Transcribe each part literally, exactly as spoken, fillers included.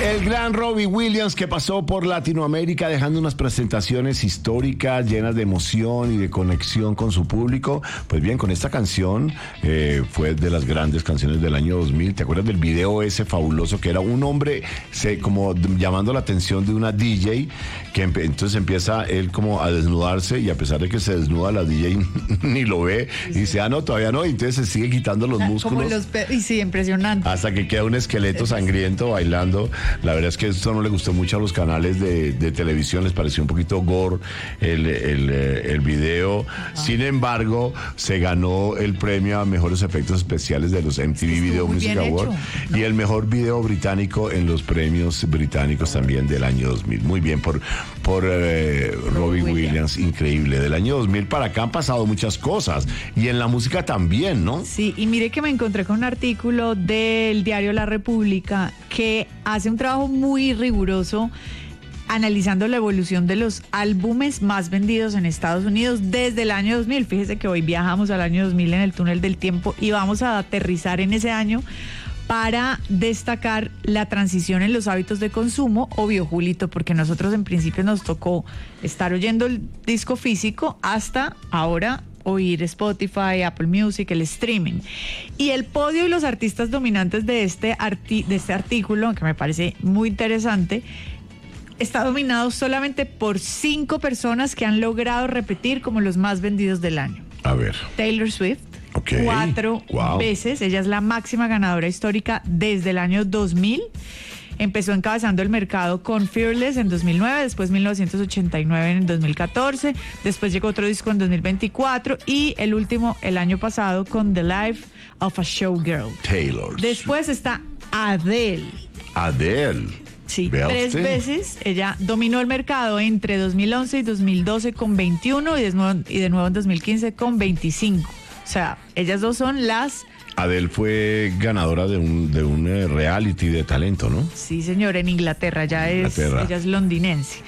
El gran Robbie Williams, que pasó por Latinoamérica dejando unas presentaciones históricas llenas de emoción y de conexión con su público. Pues bien, con esta canción eh, fue de las grandes canciones del año dos mil. ¿Te acuerdas del video ese fabuloso que era un hombre se, como llamando la atención de una D J, que empe- entonces empieza él como a desnudarse, y a pesar de que se desnuda, la D J ni lo ve y dice, ah no, todavía no, y entonces se sigue quitando los músculos. Como los pe- y sí, impresionante. Hasta que queda un esqueleto sangriento bailando. La verdad es que esto no le gustó mucho a los canales de, de televisión, les pareció un poquito gore el, el, el video. Ajá. Sin embargo, se ganó el premio a mejores efectos especiales de los M T V Video Music Awards, ¿no? Y el mejor video británico en los premios británicos también del año dos mil. Muy bien por, por eh, Robbie Williams. Williams, increíble. Del año dos mil para acá han pasado muchas cosas, y en la música también, ¿no? Sí, y mire que me encontré con un artículo del diario La República que hace un trabajo muy riguroso analizando la evolución de los álbumes más vendidos en Estados Unidos desde el año dos mil. Fíjese que hoy viajamos al año dos mil en el túnel del tiempo y vamos a aterrizar en ese año para destacar la transición en los hábitos de consumo, obvio, Julito, porque nosotros en principio nos tocó estar oyendo el disco físico hasta ahora oír Spotify, Apple Music, el streaming. Y el podio y los artistas dominantes de este, arti- de este artículo, que me parece muy interesante, está dominado solamente por cinco personas que han logrado repetir como los más vendidos del año. A ver. Taylor Swift, okay. cuatro wow. veces. Ella es la máxima ganadora histórica desde el año dos mil. Empezó encabezando el mercado con Fearless en dos mil nueve, después mil novecientos ochenta y nueve en dos mil catorce, después llegó otro disco en dos mil veinticuatro y el último el año pasado con The Life of a Showgirl. Taylor. Después está Adele. Adele. Sí, Vea tres usted. veces. Ella dominó el mercado entre dos mil once y dos mil doce con veintiuno y de nuevo, y de nuevo en dos mil quince con veinticinco. O sea, ellas dos son las... Adele fue ganadora de un, de un eh, reality de talento, ¿no? Sí, señor, en Inglaterra. Ya Inglaterra. es, ella es londinense.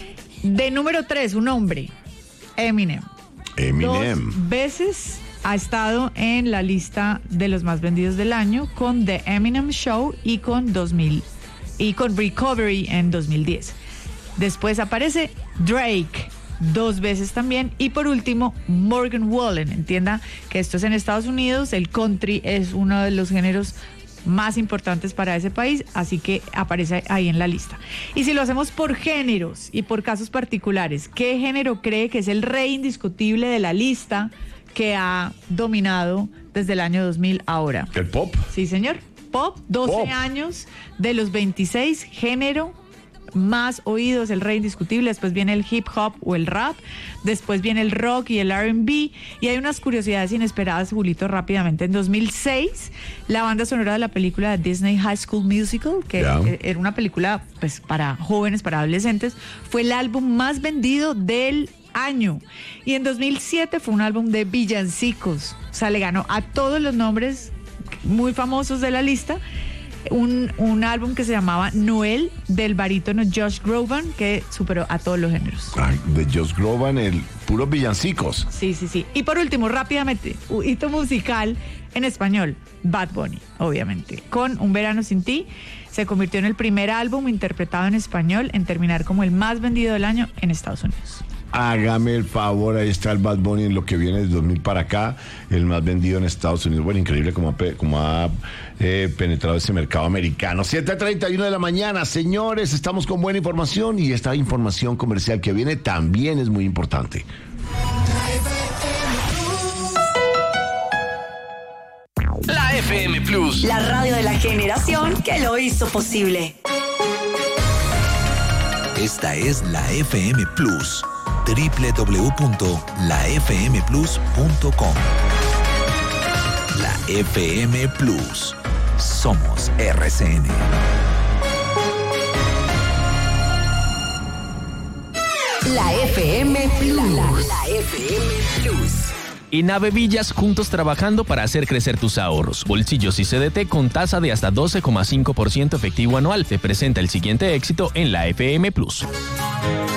De número tres, un hombre, Eminem. Eminem. Dos veces ha estado en la lista de los más vendidos del año con The Eminem Show y con dos mil y con Recovery en dos mil diez. Después aparece Drake, dos veces también, y por último Morgan Wallen. Entienda que esto es en Estados Unidos, el country es uno de los géneros más importantes para ese país, así que aparece ahí en la lista. Y si lo hacemos por géneros y por casos particulares, ¿qué género cree que es el rey indiscutible de la lista que ha dominado desde el año dos mil ahora? ¿El pop? Sí, señor. Pop, doce Pop. años de los veintiséis, género más oídos, el rey indiscutible. Después viene el hip hop o el rap, después viene el rock y el R and B, y hay unas curiosidades inesperadas, Julito, rápidamente. En dos mil seis, la banda sonora de la película de Disney High School Musical, que yeah. era una película pues para jóvenes, para adolescentes, fue el álbum más vendido del año. Y en dos mil siete fue un álbum de villancicos, o sea, le ganó a todos los nombres muy famosos de la lista. Un, un álbum que se llamaba Noel, del barítono Josh Groban, que superó a todos los géneros. Ay, de Josh Groban, el puros villancicos. Sí, sí, sí. Y por último, rápidamente, un hito musical en español, Bad Bunny, obviamente. Con Un Verano Sin Ti, se convirtió en el primer álbum interpretado en español en terminar como el más vendido del año en Estados Unidos. Hágame el favor, ahí está el Bad Bunny en lo que viene de dos mil para acá, el más vendido en Estados Unidos. Bueno, increíble cómo ha, cómo ha eh, penetrado ese mercado americano. siete treinta y uno de la mañana, señores, estamos con buena información, y esta información comercial que viene también es muy importante. La F M Plus, la radio de la generación que lo hizo posible. Esta es la F M Plus. doble u doble u doble u punto la f m plus punto com. La F M Plus. Somos R C N. La F M Plus. La, la F M Plus. En Navevillas, juntos trabajando para hacer crecer tus ahorros. Bolsillos y C D T con tasa de hasta doce coma cinco por ciento efectivo anual. Te presenta el siguiente éxito en la F M Plus.